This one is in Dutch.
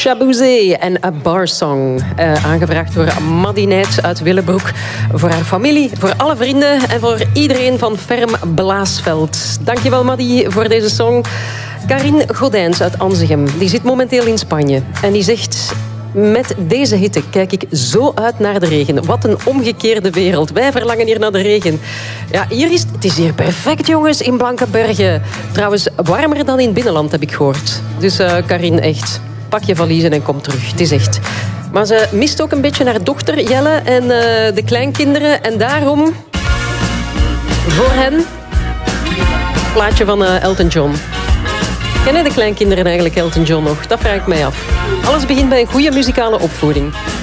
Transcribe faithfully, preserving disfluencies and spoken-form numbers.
Shabouzé en A Bar Song. Uh, aangevraagd door Maddy Nijt uit Willebroek. Voor haar familie, voor alle vrienden en voor iedereen van Ferm Blaasveld. Dankjewel Maddy voor deze song. Karin Godijns uit Anzegem, die zit momenteel in Spanje. En die zegt... Met deze hitte kijk ik zo uit naar de regen. Wat een omgekeerde wereld. Wij verlangen hier naar de regen. Ja, hier is, het is hier perfect, jongens, in Blankenberge. Trouwens, warmer dan in het binnenland, heb ik gehoord. Dus uh, Karin, echt, pak je valiezen en kom terug. Het is echt. Maar ze mist ook een beetje haar dochter, Jelle, en uh, de kleinkinderen. En daarom, voor hen, een plaatje van uh, Elton John. Kennen de kleinkinderen eigenlijk Elton John nog? Dat vraag ik mij af. Alles begint bij een goede muzikale opvoeding.